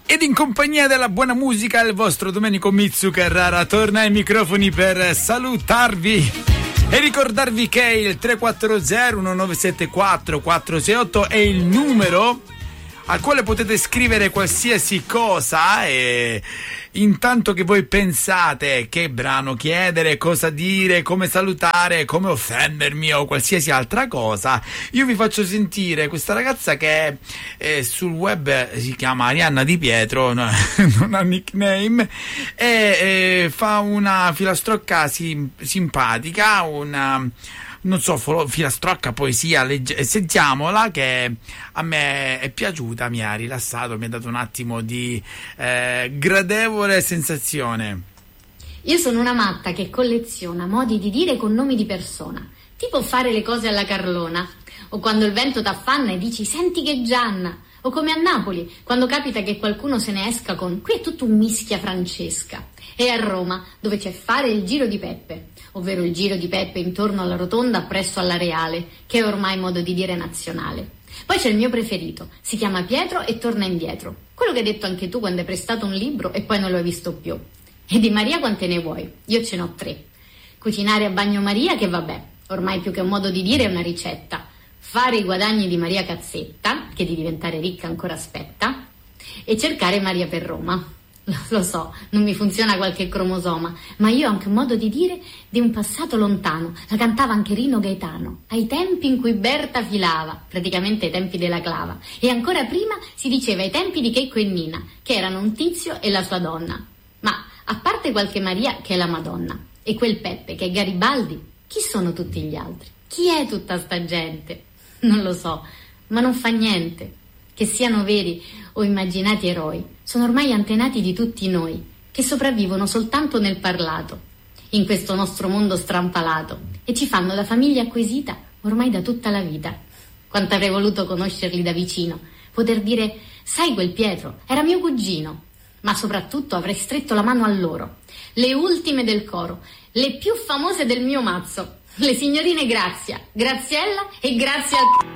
Ed in compagnia della buona musica il vostro Domenico Mizzu Carrara torna ai microfoni per salutarvi e ricordarvi che il 340 1974 468 è il numero al quale potete scrivere qualsiasi cosa, e intanto che voi pensate che brano chiedere, cosa dire, come salutare, come offendermi o qualsiasi altra cosa, io vi faccio sentire questa ragazza che sul web si chiama Arianna Di Pietro, no, non ha nickname, e fa una filastrocca simpatica, una non so, filastrocca, poesia, sentiamola, che a me è piaciuta, mi ha rilassato, mi ha dato un attimo di gradevole sensazione. Io sono una matta che colleziona modi di dire con nomi di persona, tipo fare le cose alla Carlona, o quando il vento t'affanna e dici senti che Gianna, o come a Napoli, quando capita che qualcuno se ne esca con qui è tutto un mischia Francesca, e a Roma, dove c'è fare il giro di Peppe, ovvero il giro di Peppe intorno alla rotonda presso all'Areale, che è ormai modo di dire nazionale. Poi c'è il mio preferito, si chiama Pietro e torna indietro, quello che hai detto anche tu quando hai prestato un libro e poi non lo hai visto più. E di Maria quante ne vuoi? Io ce n'ho 3. Cucinare a bagnomaria, che vabbè, ormai più che un modo di dire è una ricetta. Fare i guadagni di Maria Cazzetta, che di diventare ricca ancora aspetta, e cercare Maria per Roma. Lo so, non mi funziona qualche cromosoma, ma io ho anche un modo di dire di un passato lontano. La cantava anche Rino Gaetano, ai tempi in cui Berta filava, praticamente ai tempi della clava. E ancora prima si diceva ai tempi di Cheicco e Nina, che erano un tizio e la sua donna. Ma a parte qualche Maria che è la Madonna, e quel Peppe che è Garibaldi, chi sono tutti gli altri? Chi è tutta sta gente? Non lo so, ma non fa niente. Che siano veri o immaginati eroi, sono ormai antenati di tutti noi, che sopravvivono soltanto nel parlato, in questo nostro mondo strampalato, e ci fanno da famiglia acquisita ormai da tutta la vita. Quanto avrei voluto conoscerli da vicino, poter dire, sai quel Pietro, era mio cugino, ma soprattutto avrei stretto la mano a loro, le ultime del coro, le più famose del mio mazzo, le signorine Grazia, Graziella e Grazia al...